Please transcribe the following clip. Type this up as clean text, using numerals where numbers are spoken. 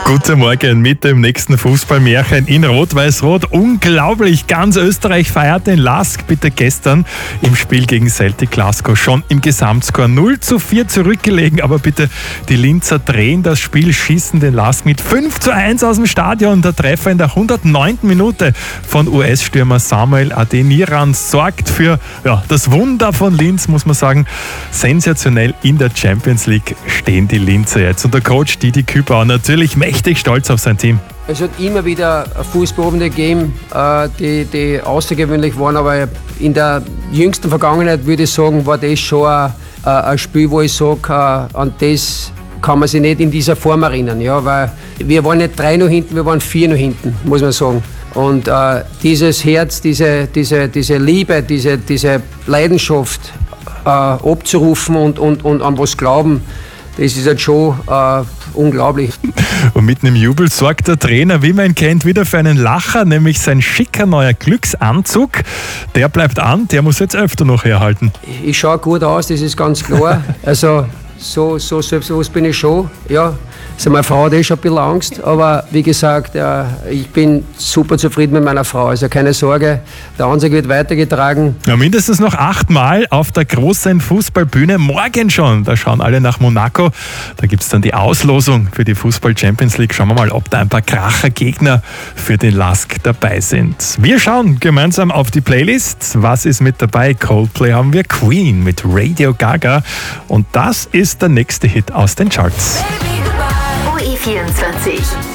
Guten Morgen mit dem nächsten Fußballmärchen in Rot-Weiß-Rot. Unglaublich, ganz Österreich feiert den LASK. Bitte gestern im Spiel gegen Celtic Glasgow schon im Gesamtscore 0:4 zurückgelegen. Aber bitte, die Linzer drehen das Spiel, schießen den LASK mit 5:1 aus dem Stadion. Der Treffer in der 109. Minute von US-Stürmer Samuel Adeniran sorgt für das Wunder von Linz, muss man sagen. Sensationell in der Champions League stehen die Linzer jetzt. Und der Coach Didi Kübauer natürlich mächtig stolz auf sein Team. Es hat immer wieder Fußballabende gegeben, die außergewöhnlich waren, aber in der jüngsten Vergangenheit würde ich sagen, war das schon ein Spiel, wo ich sage, an das kann man sich nicht in dieser Form erinnern. Ja, weil wir waren nicht 3-0 hinten, wir waren 4-0 hinten, muss man sagen. Und dieses Herz, diese Liebe, diese Leidenschaft abzurufen und an was glauben, das ist jetzt schon unglaublich. Und mitten im Jubel sorgt der Trainer, wie man ihn kennt, wieder für einen Lacher, nämlich sein schicker neuer Glücksanzug. Der bleibt an, der muss jetzt öfter noch herhalten. Ich schaue gut aus, das ist ganz klar. Also so selbstbewusst bin ich schon. Ja, also meine Frau hat schon ein bisschen Angst, aber wie gesagt, ich bin super zufrieden mit meiner Frau. Also keine Sorge, der Anzug wird weitergetragen. Ja, mindestens noch 8-mal auf der großen Fußballbühne. Morgen schon, da schauen alle nach Monaco. Da gibt es dann die Auslosung für die Fußball-Champions League. Schauen wir mal, ob da ein paar Kracher-Gegner für den LASK dabei sind. Wir schauen gemeinsam auf die Playlist. Was ist mit dabei? Coldplay haben wir, Queen mit Radio Gaga. Und das ist der nächste Hit aus den Charts. OE24.